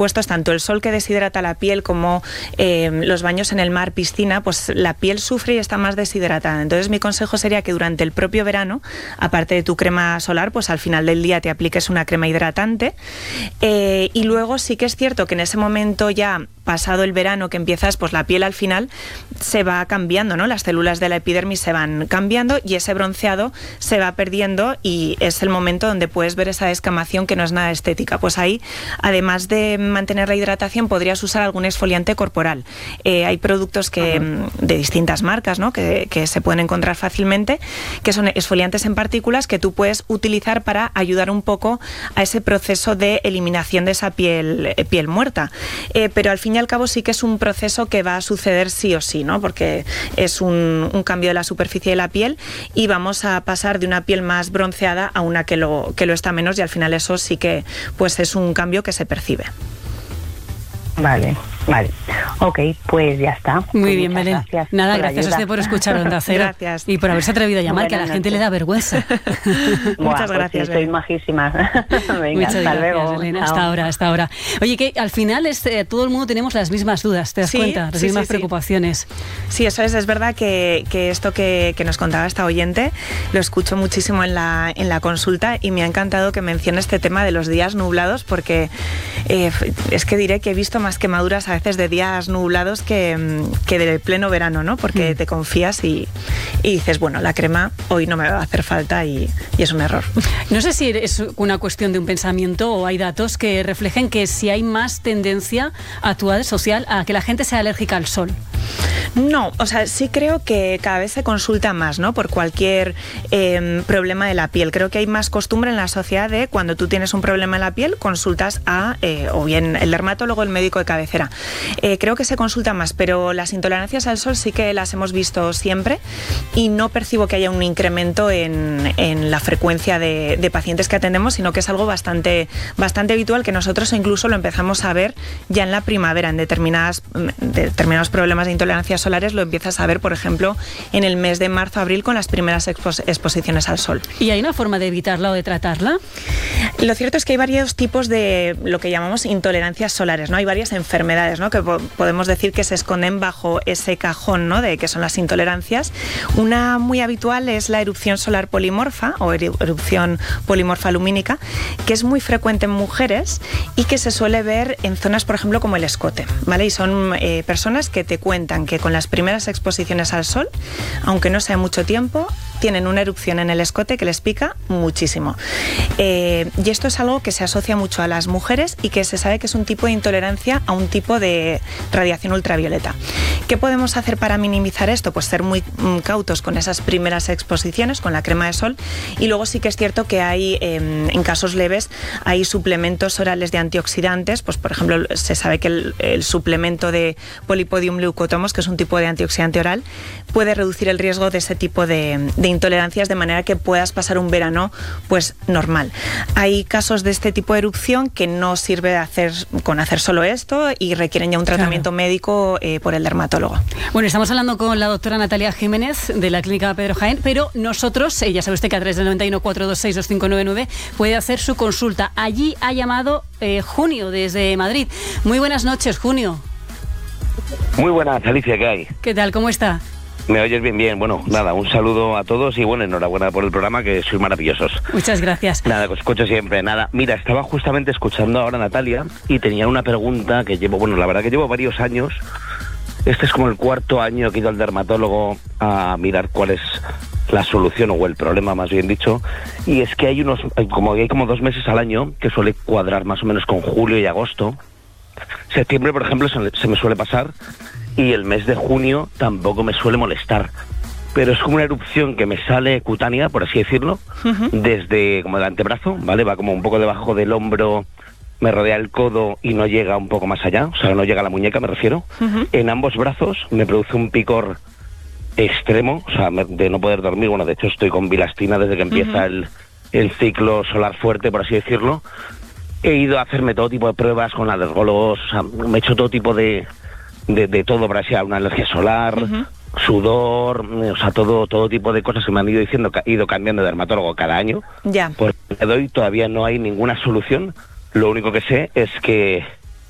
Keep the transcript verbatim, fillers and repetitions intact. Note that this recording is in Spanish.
expuestos, tanto el sol que deshidrata la piel como eh, los baños en el mar, piscina, pues la piel sufre y está más deshidratada. Entonces mi consejo sería que durante el propio verano, aparte de tu crema solar, pues al final del día te apliques una crema hidratante. Eh, y luego sí que es cierto que en ese momento ya pasado el verano que empiezas, pues la piel al final se va cambiando, ¿no? Las células de la epidermis se van cambiando y ese bronceado se va perdiendo y es el momento donde puedes ver esa descamación que no es nada estética. Pues ahí, además de mantener la hidratación, podrías usar algún exfoliante corporal. Eh, hay productos que uh-huh. de distintas marcas, ¿no? que, que se pueden encontrar fácilmente, que son exfoliantes en partículas que tú puedes utilizar para ayudar un poco a ese proceso de eliminación de esa piel, eh, piel muerta. Eh, pero al fin y al cabo sí que es un proceso que va a suceder sí o sí, ¿no? Porque es un, un cambio de la superficie de la piel y vamos a pasar de una piel más bronceada a una que lo, que lo está menos, y al final eso sí que pues es un cambio que se percibe. Vale, vale. Ok, pues ya está. Muy pues bien, Belén. Gracias Nada, gracias a usted por escuchar Onda Cero. Gracias. Y por haberse atrevido a llamar, Buenas que a la noches. gente le da vergüenza. Buah, Muchas gracias. Pues sí, sois majísimas. Venga, Muchas hasta gracias, luego. Belén. Hasta ahora, hasta ahora. Oye, que al final este, todo el mundo tenemos las mismas dudas, ¿te das sí, cuenta? Las sí, mismas sí, preocupaciones. Sí, eso es. Es verdad que, que esto que, que nos contaba esta oyente lo escucho muchísimo en la, en la consulta y me ha encantado que mencione este tema de los días nublados, porque eh, es que diré que he visto más quemaduras a veces de días nublados que, que del pleno verano, ¿no? Porque mm. te confías y, y dices, bueno, la crema hoy no me va a hacer falta y, y es un error. No sé si es una cuestión de un pensamiento o hay datos que reflejen que si hay más tendencia actual social a que la gente sea alérgica al sol. No, o sea, sí creo que cada vez se consulta más, ¿no? Por cualquier eh, problema de la piel. Creo que hay más costumbre en la sociedad de cuando tú tienes un problema en la piel, consultas a eh, o bien el dermatólogo o el médico de cabecera. Eh, creo que se consulta más, pero las intolerancias al sol sí que las hemos visto siempre y no percibo que haya un incremento en, en la frecuencia de, de pacientes que atendemos, sino que es algo bastante, bastante habitual, que nosotros incluso lo empezamos a ver ya en la primavera, en determinadas, determinados problemas de intolerancia solares lo empiezas a ver, por ejemplo, en el mes de marzo-abril con las primeras expos- exposiciones al sol. ¿Y hay una forma de evitarla o de tratarla? Lo cierto es que hay varios tipos de lo que llamamos intolerancias solares, ¿no? Hay varias enfermedades, ¿no? Que po- podemos decir que se esconden bajo ese cajón, ¿no? De que son las intolerancias. Una muy habitual es la erupción solar polimorfa o erupción polimorfa lumínica, que es muy frecuente en mujeres y que se suele ver en zonas, por ejemplo, como el escote, ¿vale? Y son eh, personas que te cuentan que con las primeras exposiciones al sol, aunque no sea mucho tiempo, tienen una erupción en el escote que les pica muchísimo. Eh, y esto es algo que se asocia mucho a las mujeres y que se sabe que es un tipo de intolerancia a un tipo de radiación ultravioleta. ¿Qué podemos hacer para minimizar esto? Pues ser muy mm, cautos con esas primeras exposiciones, con la crema de sol, y luego sí que es cierto que hay, eh, en casos leves, hay suplementos orales de antioxidantes, pues por ejemplo se sabe que el, el suplemento de Polipodium leucotomos, que es un tipo de antioxidante oral, puede reducir el riesgo de ese tipo de, de intolerancias, de manera que puedas pasar un verano pues normal. Hay casos de este tipo de erupción que no sirve hacer, con hacer solo esto y requieren ya un tratamiento claro. médico eh, por el dermatólogo. Bueno, estamos hablando con la doctora Natalia Jiménez de la Clínica Pedro Jaén, pero nosotros, eh, ya sabe usted que a través del noventa y uno, cuatrocientos veintiséis, veinticinco noventa y nueve puede hacer su consulta. Allí ha llamado eh, Junio desde Madrid. Muy buenas noches, Junio. Muy buenas, Alicia, ¿qué hay? ¿Qué tal? ¿Cómo está? ¿Me oyes bien? Bien, bueno, nada, un saludo a todos y bueno, enhorabuena por el programa, que sois maravillosos. Muchas gracias. Nada, que os escucho siempre, nada. Mira, estaba justamente escuchando ahora a Natalia y tenía una pregunta que llevo, bueno, la verdad que llevo varios años. Este es como el cuarto año que he ido al dermatólogo a mirar cuál es la solución o el problema, más bien dicho, y es que hay unos, como hay como dos meses al año que suele cuadrar más o menos con julio y agosto. Septiembre, por ejemplo, se, se me suele pasar y el mes de junio tampoco me suele molestar. Pero es como una erupción que me sale cutánea, por así decirlo, uh-huh. desde como el antebrazo, ¿vale? Va como un poco debajo del hombro, me rodea el codo y no llega un poco más allá, o sea, no llega a la muñeca, me refiero. Uh-huh. En ambos brazos me produce un picor extremo, o sea, de no poder dormir. Bueno, de hecho estoy con bilastina desde que empieza uh-huh. el, el ciclo solar fuerte, por así decirlo. He ido a hacerme todo tipo de pruebas con alergólogos, o sea, me he hecho todo tipo de, de, de todo, para si una alergia solar, uh-huh. sudor, o sea, todo todo tipo de cosas que me han ido diciendo, que he ido cambiando de dermatólogo cada año. Ya. Por el día de hoy todavía no hay ninguna solución. Lo único que sé es que